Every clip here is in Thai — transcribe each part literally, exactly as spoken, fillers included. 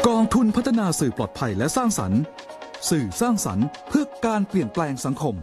กองทุนพัฒนาสื่อปลอดภัยและสร้างสรรค์สื่อสร้างสรรค์เพื่อการเปลี่ยนแปลงสังคม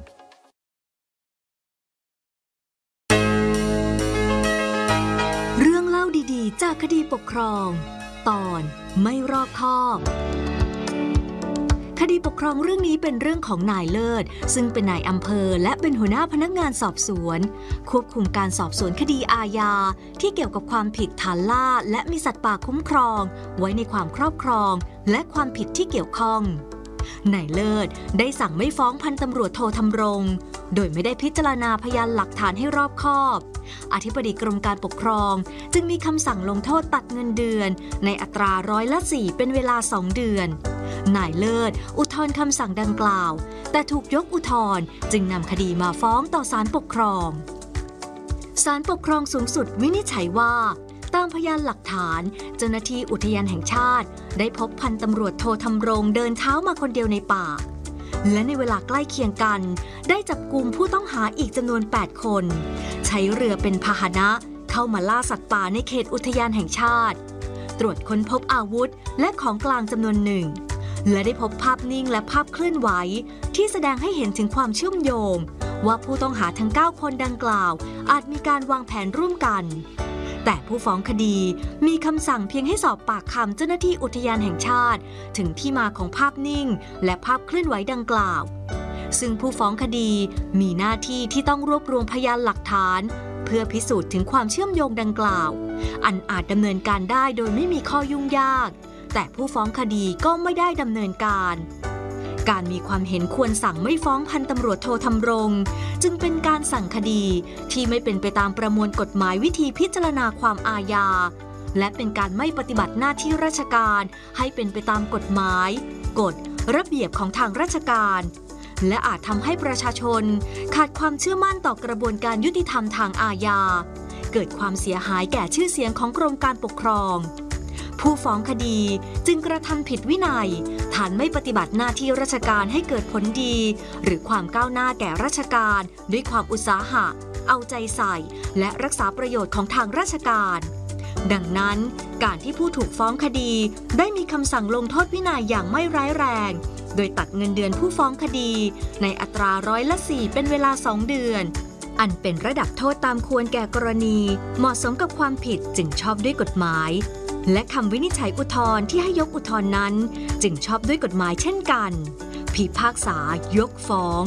เรื่องเล่าดีๆจากคดีปกครองตอนไม่รอบคอบคดีปกครองเรื่องนี้เป็นเรื่องของนายเลิศซึ่งเป็นนายอำเภอและเป็นหัวหน้าพนักงานสอบสวนควบคุมการสอบสวนคดีอาญาที่เกี่ยวกับความผิดฐานล่าและมีสัตว์ป่าคุ้มครองไว้ในความครอบครองและความผิดที่เกี่ยวข้องนายเลิศได้สั่งไม่ฟ้องพันตำรวจโทธำรงโดยไม่ได้พิจารณาพยานหลักฐานให้รอบคอบอธิบดีกรมการปกครองจึงมีคำสั่งลงโทษตัดเงินเดือนในอัตราร้อยละสี่เป็นเวลาสองเดือนนายเลิศอุทธรณ์คำสั่งดังกล่าวแต่ถูกยกอุทธรณ์จึงนำคดีมาฟ้องต่อศาลปกครองศาลปกครองสูงสุดวินิจฉัยว่าตามพยานหลักฐานเจ้าหน้าที่อุทยานแห่งชาติได้พบพันตำรวจโทธำรงเดินเท้ามาคนเดียวในป่าและในเวลาใกล้เคียงกันได้จับกุมผู้ต้องหาอีกจำนวนแปดคนใช้เรือเป็นพาหนะเข้ามาล่าสัตว์ป่าในเขตอุทยานแห่งชาติตรวจค้นพบอาวุธและของกลางจำนวนหนึ่งและได้พบภาพนิ่งและภาพเคลื่อนไหวที่แสดงให้เห็นถึงความเชื่อมโยงว่าผู้ต้องหาทั้งเก้าคนดังกล่าวอาจมีการวางแผนร่วมกันแต่ผู้ฟ้องคดีมีคำสั่งเพียงให้สอบปากคำเจ้าหน้าที่อุทยานแห่งชาติถึงที่มาของภาพนิ่งและภาพเคลื่อนไหวดังกล่าวซึ่งผู้ฟ้องคดีมีหน้าที่ที่ต้องรวบรวมพยานหลักฐานเพื่อพิสูจน์ถึงความเชื่อมโยงดังกล่าวอันอาจดำเนินการได้โดยไม่มีข้อยุ่งยากแต่ผู้ฟ้องคดีก็ไม่ได้ดำเนินการการมีความเห็นควรสั่งไม่ฟ้องพันตำรวจโทธำรงจึงเป็นการสั่งคดีที่ไม่เป็นไปตามประมวลกฎหมายวิธีพิจารณาความอาญาและเป็นการไม่ปฏิบัติหน้าที่ราชการให้เป็นไปตามกฎหมายกฎระเบียบของทางราชการและอาจทำให้ประชาชนขาดความเชื่อมั่นต่อกระบวนการยุติธรรมทางอาญาเกิดความเสียหายแก่ชื่อเสียงของกรมการปกครองผู้ฟ้องคดีจึงกระทำผิดวินัยฐานไม่ปฏิบัติหน้าที่ราชการให้เกิดผลดีหรือความก้าวหน้าแก่ราชการด้วยความอุตสาหะเอาใจใส่และรักษาประโยชน์ของทางราชการดังนั้นการที่ผู้ถูกฟ้องคดีได้มีคำสั่งลงโทษวินัยอย่างไม่ร้ายแรงโดยตัดเงินเดือนผู้ฟ้องคดีในอัตราร้อยละสี่เป็นเวลาสองเดือนอันเป็นระดับโทษตามควรแก่กรณีเหมาะสมกับความผิดจึงชอบด้วยกฎหมายและคำวินิจฉัยอุทธรณ์ที่ให้ยกอุทธรณ์นั้นจึงชอบด้วยกฎหมายเช่นกันพิพากษายกฟ้อง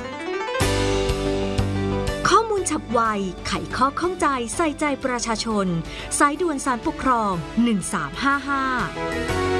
ข้อมูลฉับไวไขข้อข้องใจใส่ใจประชาชนสายด่วนศาลปกครองหนึ่งสามห้าห้า